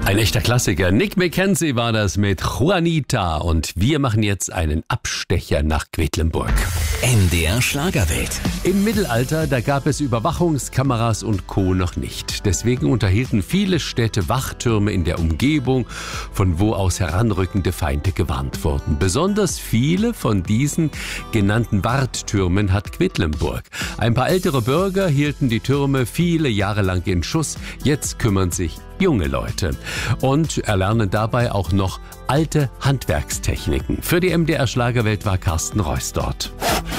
Ein echter Klassiker. Nick Mackenzie war das mit Juanita und wir machen jetzt einen Abstecher nach Quedlinburg. NDR Schlagerwelt. Im Mittelalter, da gab es Überwachungskameras und Co. noch nicht. Deswegen unterhielten viele Städte Wachtürme in der Umgebung, von wo aus heranrückende Feinde gewarnt wurden. Besonders viele von diesen genannten Warttürmen hat Quedlinburg. Ein paar ältere Bürger hielten die Türme viele Jahre lang in Schuss. Jetzt kümmern sich junge Leute und erlernen dabei auch noch alte Handwerkstechniken. Für die MDR Schlagerwelt war Carsten Reuss dort.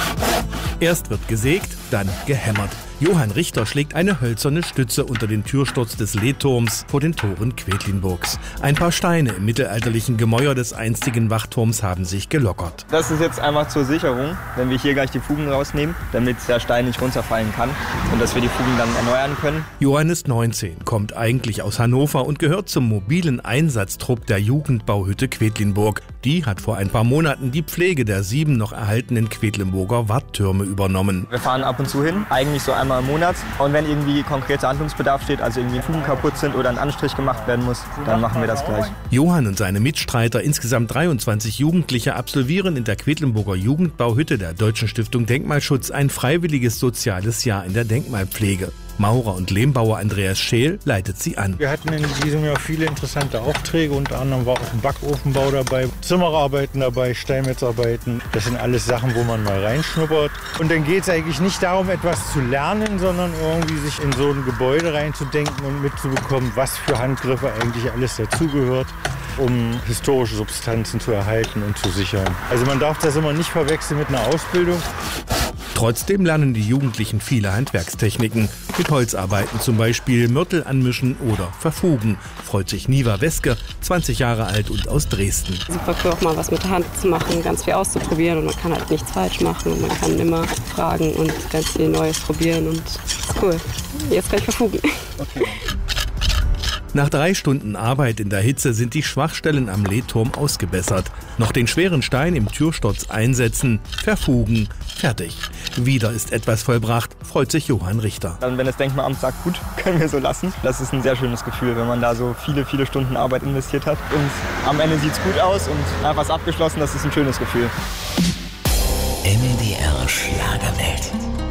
Erst wird gesägt, dann gehämmert. Johann Richter schlägt eine hölzerne Stütze unter den Türsturz des Lehturms vor den Toren Quedlinburgs. Ein paar Steine im mittelalterlichen Gemäuer des einstigen Wachturms haben sich gelockert. Das ist jetzt einfach zur Sicherung, wenn wir hier gleich die Fugen rausnehmen, damit der Stein nicht runterfallen kann und dass wir die Fugen dann erneuern können. Johann ist 19, kommt eigentlich aus Hannover und gehört zum mobilen Einsatztrupp der Jugendbauhütte Quedlinburg. Die hat vor ein paar Monaten die Pflege der 7 noch erhaltenen Quedlinburger Warttürme übernommen. Wir fahren ab und zu hin, eigentlich so einmal im Monat. Und wenn irgendwie konkreter Handlungsbedarf steht, also irgendwie Fugen kaputt sind oder ein Anstrich gemacht werden muss, dann machen wir das gleich. Johann und seine Mitstreiter, insgesamt 23 Jugendliche, absolvieren in der Quedlinburger Jugendbauhütte der Deutschen Stiftung Denkmalschutz ein freiwilliges soziales Jahr in der Denkmalpflege. Maurer und Lehmbauer Andreas Scheel leitet sie an. Wir hatten in diesem Jahr viele interessante Aufträge, unter anderem war auch ein Backofenbau dabei, Zimmerarbeiten dabei, Steinmetzarbeiten. Das sind alles Sachen, wo man mal reinschnuppert. Und dann geht es eigentlich nicht darum, etwas zu lernen, sondern irgendwie sich in so ein Gebäude reinzudenken und mitzubekommen, was für Handgriffe eigentlich alles dazugehört, um historische Substanzen zu erhalten und zu sichern. Also man darf das immer nicht verwechseln mit einer Ausbildung. Trotzdem lernen die Jugendlichen viele Handwerkstechniken. Mit Holzarbeiten zum Beispiel Mörtel anmischen oder verfugen. Freut sich Niva Weske, 20 Jahre alt und aus Dresden. Super cool, auch mal was mit der Hand zu machen, ganz viel auszuprobieren und man kann halt nichts falsch machen und man kann immer fragen und ganz viel Neues probieren und das ist cool. Jetzt kann ich verfugen. Okay. Nach 3 Stunden Arbeit in der Hitze sind die Schwachstellen am Lehturm ausgebessert. Noch den schweren Stein im Türsturz einsetzen, verfugen, fertig. Wieder ist etwas vollbracht, freut sich Johann Richter. Dann, wenn das Denkmalamt sagt, gut, können wir so lassen. Das ist ein sehr schönes Gefühl, wenn man da so viele, viele Stunden Arbeit investiert hat. Und am Ende sieht es gut aus und einfach was abgeschlossen, das ist ein schönes Gefühl. NDR Schlagerwelt.